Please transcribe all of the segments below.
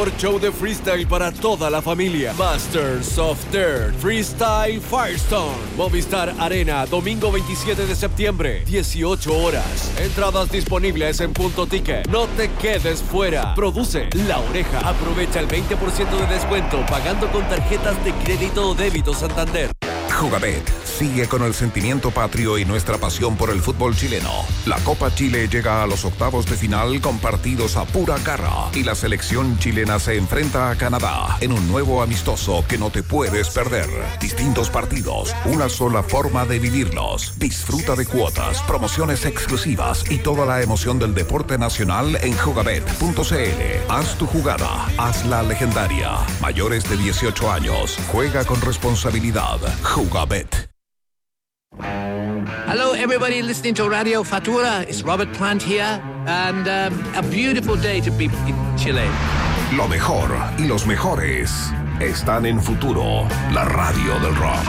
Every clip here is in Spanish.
mejor show de freestyle para toda la familia. Masters of Dirt Freestyle Firestone. Movistar Arena, domingo 27 de septiembre, 18 horas. Entradas disponibles en Punto Ticket. No te quedes fuera. Produce La Oreja. Aprovecha el 20% de descuento pagando con tarjetas de crédito o débito Santander. Jugabet sigue con el sentimiento patrio y nuestra pasión por el fútbol chileno. La Copa Chile llega a los octavos de final con partidos a pura garra y la selección chilena se enfrenta a Canadá en un nuevo amistoso que no te puedes perder. Distintos partidos, una sola forma de vivirlos. Disfruta de cuotas, promociones exclusivas y toda la emoción del deporte nacional en jugabet.cl. Haz tu jugada, hazla legendaria. Mayores de 18 años, juega con responsabilidad. Jugabet. Hello, everybody listening to Radio Fatura. It's Robert Plant here, and a beautiful day to be in Chile. Lo mejor y los mejores están en Futuro, la radio del rock.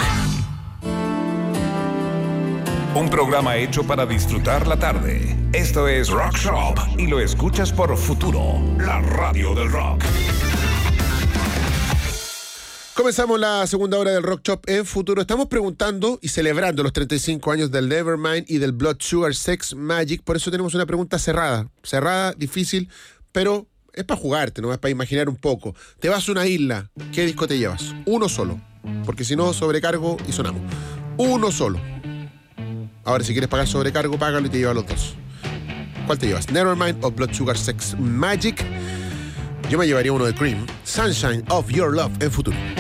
Un programa hecho para disfrutar la tarde. Esto es Rock Shop y lo escuchas por Futuro, la radio del rock. Comenzamos la segunda hora del Rock Shop en Futuro. Estamos preguntando y celebrando los 35 años del Nevermind y del Blood Sugar Sex Magik. Por eso tenemos una pregunta cerrada. Cerrada, difícil, pero es para jugarte, no es para imaginar un poco. Te vas a una isla, ¿qué disco te llevas? Uno solo, porque si no, sobrecargo y sonamos. Uno solo. Ahora, si quieres pagar sobrecargo, págalo y te llevas los dos. ¿Cuál te llevas? Nevermind o Blood Sugar Sex Magik. Yo me llevaría uno de Cream. Sunshine of Your Love en Futuro.